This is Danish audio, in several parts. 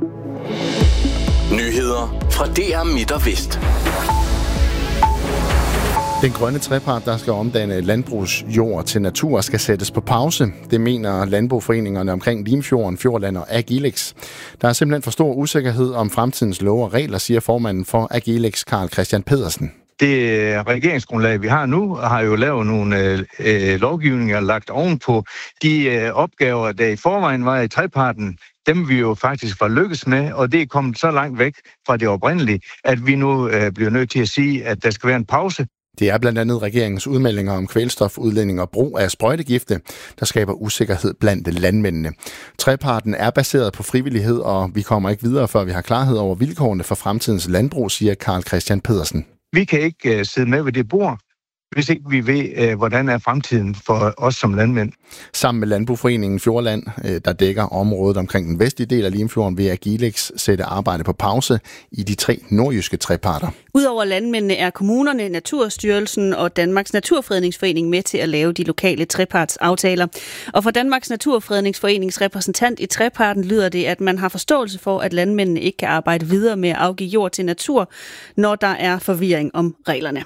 Nyheder fra DR Midt og Vest. Den grønne trepart, der skal omdanne landbrugsjord til natur, skal sættes på pause. Det mener landboforeningerne omkring Limfjorden, Fjordland og Agilex. Der er simpelthen for stor usikkerhed om fremtidens love og regler, siger formanden for Agilex, Carl Christian Pedersen. Det regeringsgrundlag, vi har nu, har jo lavet nogle lovgivninger lagt ovenpå de opgaver, der i forvejen var i treparten. Dem vi jo faktisk var lykkes med, og det er kommet så langt væk fra det oprindelige, at vi nu bliver nødt til at sige, at der skal være en pause. Det er blandt andet regeringens udmeldinger om kvælstofudledning og brug af sprøjtegifte, der skaber usikkerhed blandt landmændene. Treparten er baseret på frivillighed, og vi kommer ikke videre, før vi har klarhed over vilkårene for fremtidens landbrug, siger Carl Christian Pedersen. Vi kan ikke sidde med ved det bord, hvis ikke vi ved, hvordan er fremtiden for os som landmænd. Sammen med Landboforeningen Fjordland, der dækker området omkring den vestlige del af Limfjorden, vil Agilex sætte arbejde på pause i de 3 nordjyske treparter. Udover landmændene er kommunerne, Naturstyrelsen og Danmarks Naturfredningsforening med til at lave de lokale trepartsaftaler. Og for Danmarks Naturfredningsforenings repræsentant i treparten lyder det, at man har forståelse for, at landmændene ikke kan arbejde videre med at afgive jord til natur, når der er forvirring om reglerne.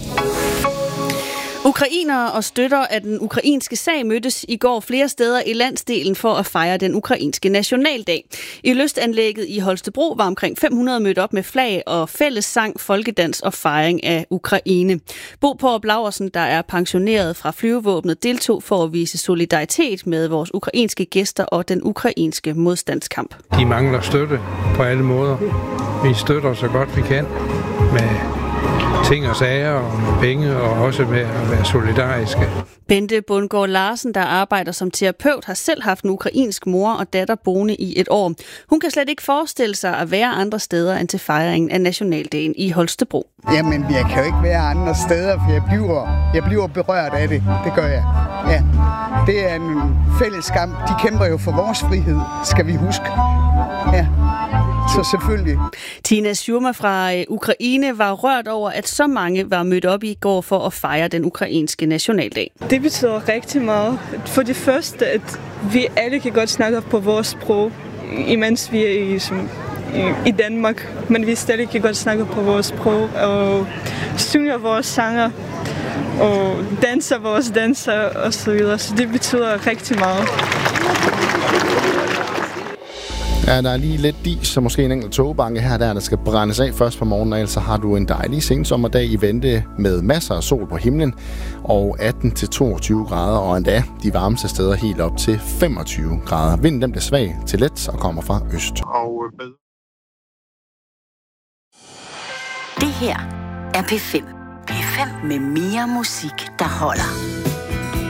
Ukrainere og støtter af den ukrainske sag mødtes i går flere steder i landsdelen for at fejre den ukrainske nationaldag. I lystanlægget i Holstebro var omkring 500 mødt op med flag og fællessang, folkedans og fejring af Ukraine. Bo Porup Laursen, der er pensioneret fra flyvevåbnet, deltog for at vise solidaritet med vores ukrainske gæster og den ukrainske modstandskamp. De mangler støtte på alle måder. Vi støtter så godt vi kan med ting og sager og med penge og også med at være solidariske. Bente Bundgaard Larsen, der arbejder som terapeut, har selv haft en ukrainsk mor og datter boende i et år. Hun kan slet ikke forestille sig at være andre steder end til fejringen af nationaldagen i Holstebro. Jamen, jeg kan jo ikke være andre steder, for jeg bliver berørt af det. Det gør jeg. Ja. Det er en fælles kamp. De kæmper jo for vores frihed, skal vi huske. Ja. Så selvfølgelig. Tina Schurma fra Ukraine var rørt over, at så mange var mødt op i går for at fejre den ukrainske nationaldag. Det betyder rigtig meget. For det første, at vi alle kan godt snakke på vores sprog, imens vi er i Danmark. Men vi stadig kan godt snakke på vores sprog og synger vores sanger og danser vores danser osv. Så det betyder rigtig meget. Ja, der er lige lidt dis, så måske en enkelt togbanke her der skal brændes af først på morgenen, og ellers så har du en dejlig sensommerdag i vente med masser af sol på himlen og 18-22 grader, og endda de varmeste steder helt op til 25 grader. Vinden den bliver svag til let og kommer fra øst. Det her er P5. P5 med mere musik, der holder.